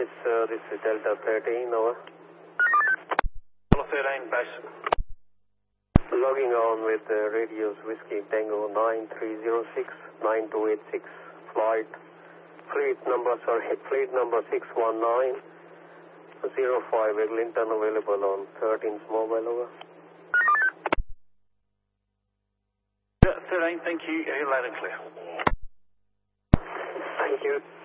Yes, this is Delta 13, over. Delta 13, base. Logging on with radios Whiskey Tango 9306-9286. Fleet number 619-05 Eglinton, available on 13's mobile, over. Yeah, 13, thank you. You're loud and clear. Thank you.